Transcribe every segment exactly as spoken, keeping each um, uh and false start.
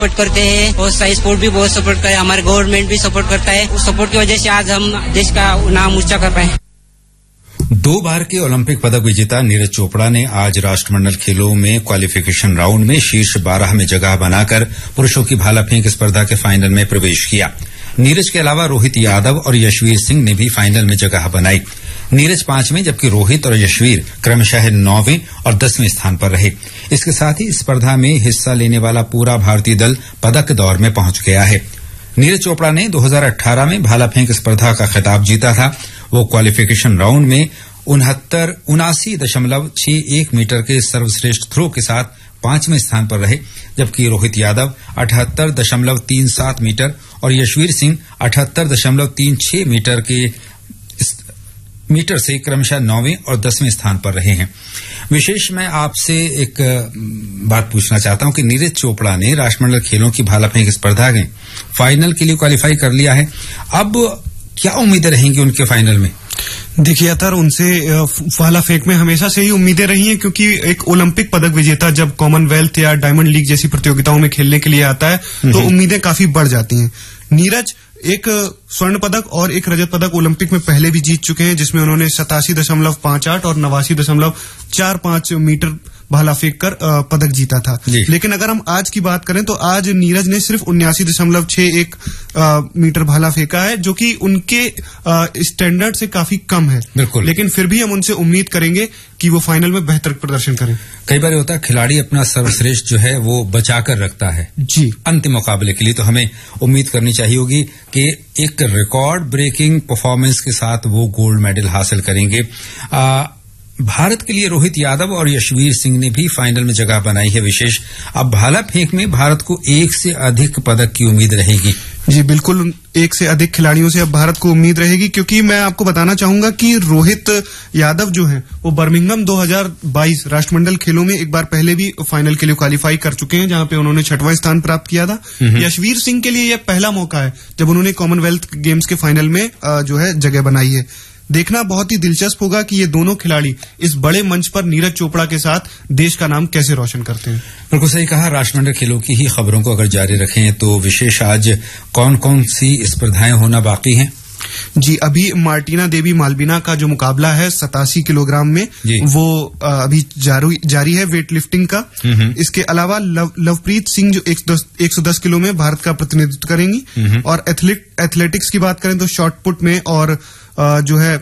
Support करते हैं और साई स्पोर्ट भी बहुत सपोर्ट करता है, हमारे गवर्नमेंट भी सपोर्ट करता है। उस सपोर्ट की वजह से आज हम देश का नाम ऊंचा कर पाए। दो बार के ओलंपिक पदक विजेता नीरज चोपड़ा ने आज राष्ट्रमंडल खेलों में क्वालिफिकेशन राउंड में शीर्ष बारह में जगह बनाकर पुरुषों की भाला फेंक स्पर्धा के फाइनल में प्रवेश किया। नीरज के अलावा रोहित यादव और यशवीर सिंह ने भी फाइनल में जगह बनाई। नीरज पांचवें जबकि रोहित और यशवीर क्रमशः नौवें और दसवें स्थान पर रहे। इसके साथ ही स्पर्धा में हिस्सा लेने वाला पूरा भारतीय दल पदक दौर में पहुंच गया है। नीरज चोपड़ा ने दो हज़ार अठारह में भाला फेंक स्पर्धा का खिताब जीता था। वो क्वालिफिकेशन राउंड में उनहत्तर उनासी दशमलव छह एक मीटर के सर्वश्रेष्ठ थ्रो के साथ पांचवें स्थान पर रहे, जबकि रोहित यादव अठहत्तर दशमलव तीन सात मीटर और यशवीर सिंह अठहत्तर दशमलव तीन छह मीटर के मीटर से क्रमशः नौवें और दसवें स्थान पर रहे हैं। विशेष मैं आपसे एक बात पूछना चाहता हूं कि नीरज चोपड़ा ने राष्ट्रमंडल खेलों की भाला फेंक स्पर्धा में फाइनल के लिए क्वालिफाई कर लिया है। अब क्या उम्मीदें रहेंगी उनके फाइनल में? देखिए अतर, उनसे भाला फेंक में हमेशा से ही उम्मीदें रही हैं, क्योंकि एक ओलंपिक पदक विजेता जब कॉमनवेल्थ या डायमंड लीग जैसी प्रतियोगिताओं में खेलने के लिए आता है तो उम्मीदें काफी बढ़ जाती हैं। नीरज एक स्वर्ण पदक और एक रजत पदक ओलंपिक में पहले भी जीत चुके हैं, जिसमें उन्होंने सतासी दशमलव पांच आठ और नवासी दशमलव चार पांच मीटर भाला फेंक कर पदक जीता था। लेकिन अगर हम आज की बात करें तो आज नीरज ने सिर्फ उन्यासी दशमलव छह एक मीटर भाला फेंका है, जो कि उनके स्टैंडर्ड से काफी कम है। लेकिन फिर भी हम उनसे उम्मीद करेंगे कि वो फाइनल में बेहतर प्रदर्शन करें। कई बार होता है खिलाड़ी अपना सर्वश्रेष्ठ जो है वो बचाकर रखता है जी अंतिम मुकाबले के लिए, तो हमें उम्मीद करनी चाहिए होगी कि एक रिकॉर्ड ब्रेकिंग परफॉर्मेंस के साथ वो गोल्ड मेडल हासिल करेंगे। आ, भारत के लिए रोहित यादव और यशवीर सिंह ने भी फाइनल में जगह बनाई है। विशेष अब भाला फेंक में भारत को एक से अधिक पदक की उम्मीद रहेगी। जी बिल्कुल, एक से अधिक खिलाड़ियों से अब भारत को उम्मीद रहेगी, क्योंकि मैं आपको बताना चाहूंगा कि रोहित यादव जो है वो बर्मिंघम दो हज़ार बाईस राष्ट्रमंडल खेलों में एक बार पहले भी फाइनल के लिए क्वालिफाई कर चुके हैं, जहां पे उन्होंने छठवां स्थान प्राप्त किया था। यशवीर सिंह के लिए यह पहला मौका है जब उन्होंने कॉमनवेल्थ गेम्स के फाइनल में जो है जगह बनाई है। देखना बहुत ही दिलचस्प होगा कि ये दोनों खिलाड़ी इस बड़े मंच पर नीरज चोपड़ा के साथ देश का नाम कैसे रोशन करते हैं। बिल्कुल सही कहा। राष्ट्रमंडल खेलों की ही खबरों को अगर जारी रखें तो विशेष आज कौन कौन सी स्पर्धाएं होना बाकी हैं? जी अभी मार्टिना देवी मालवीना का जो मुकाबला है सतासी किलोग्राम में वो अभी जारी, जारी है वेट लिफ्टिंग का। इसके अलावा लव, लवप्रीत सिंह जो एक सौ दस किलो में भारत का प्रतिनिधित्व करेंगी। और एथलेट एथलेटिक्स की बात करें तो शॉर्ट पुट में और जो है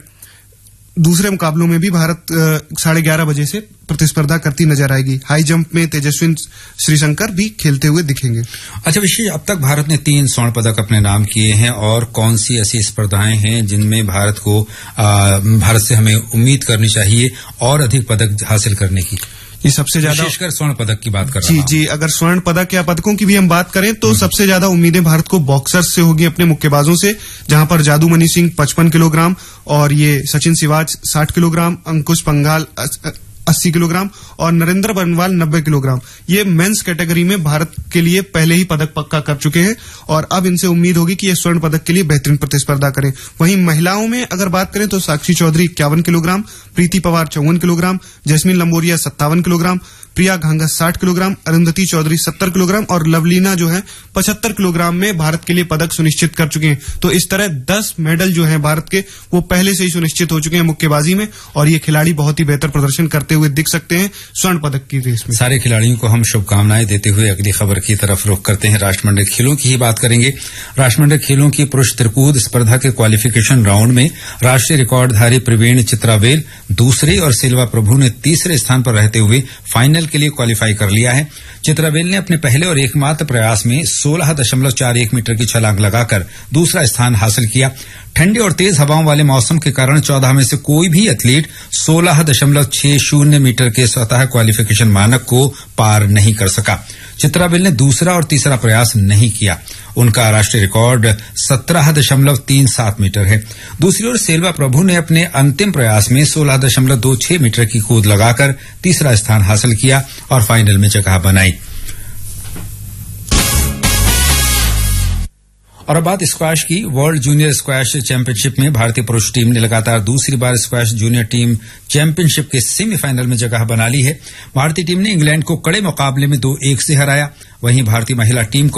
दूसरे मुकाबलों में भी भारत साढ़े ग्यारह बजे से प्रतिस्पर्धा करती नजर आएगी। हाई जंप में तेजस्विन श्रीशंकर भी खेलते हुए दिखेंगे। अच्छा विशेष, अब तक भारत ने तीन स्वर्ण पदक अपने नाम किए हैं, और कौन सी ऐसी स्पर्धाएं हैं जिनमें भारत को आ, भारत से हमें उम्मीद करनी चाहिए और अधिक पदक हासिल करने की? ये सबसे ज्यादा विशेषकर स्वर्ण पदक की बात कर रहा हूं। जी जी अगर स्वर्ण पदक या पदकों की भी हम बात करें तो सबसे ज्यादा उम्मीदें भारत को बॉक्सर्स से होगी, अपने मुक्केबाजों से, जहां पर जादूमणि सिंह पचपन किलोग्राम और ये सचिन सिवाच साठ किलोग्राम, अंकुश पंघाल अस्सी किलोग्राम और नरेंद्र बनवाल नब्बे किलोग्राम ये मेंस कैटेगरी में भारत के लिए पहले ही पदक पक्का कर चुके हैं, और अब इनसे उम्मीद होगी कि ये स्वर्ण पदक के लिए बेहतरीन प्रतिस्पर्धा करें। वहीं महिलाओं में अगर बात करें तो साक्षी चौधरी इक्यावन किलोग्राम, प्रीति पवार चौवन किलोग्राम, जैस्मिन लंबोरिया सत्तावन किलोग्राम, प्रिया घांगा साठ किलोग्राम, अरुंधति चौधरी सत्तर किलोग्राम और लवलीना जो है पचहत्तर किलोग्राम में भारत के लिए पदक सुनिश्चित कर चुके हैं। तो इस तरह दस मेडल जो हैं भारत के वो पहले से ही सुनिश्चित हो चुके हैं मुक्केबाजी में, और ये खिलाड़ी बहुत ही बेहतर प्रदर्शन करते हुए दिख सकते हैं स्वर्ण पदक की रेस में। सारे खिलाड़ियों को हम शुभकामनाएं देते हुए अगली खबर की तरफ रुख करते हैं। राष्ट्रमंडल खेलों की ही बात करेंगे। राष्ट्रमंडल खेलों की पुरुष त्रिकूद स्पर्धा के क्वालिफिकेशन राउंड में राष्ट्रीय रिकॉर्डधारी प्रवीण चित्रावेल दूसरे और सिल्वा प्रभु ने तीसरे स्थान पर रहते हुए फाइनल के लिए क्वालिफाई कर लिया है। चित्रावेल ने अपने पहले और एकमात्र प्रयास में सोलह दशमलव चार एक मीटर की छलांग लगाकर दूसरा स्थान हासिल किया। ठंडी और तेज हवाओं वाले मौसम के कारण चौदह में से कोई भी एथलीट सोलह दशमलव छह शून्य मीटर के स्वतः क्वालिफिकेशन मानक को पार नहीं कर सका। चित्रावेल ने दूसरा और तीसरा प्रयास नहीं किया। उनका राष्ट्रीय रिकॉर्ड सत्रह दशमलव तीन सात मीटर है। दूसरी ओर सेल्वा प्रभु ने अपने अंतिम प्रयास में सोलह दशमलव दो छह मीटर की कूद लगाकर तीसरा स्थान हासिल किया और फाइनल में जगह बनाई। और अब बात स्क्वैश की। वर्ल्ड जूनियर स्क्वैश चैंपियनशिप में भारतीय पुरुष टीम ने लगातार दूसरी बार स्क्वैश जूनियर टीम चैंपियनशिप के सेमीफाइनल में जगह बना ली है। भारतीय टीम ने इंग्लैंड को कड़े मुकाबले में दो एक से हराया। वहीं भारतीय महिला टीम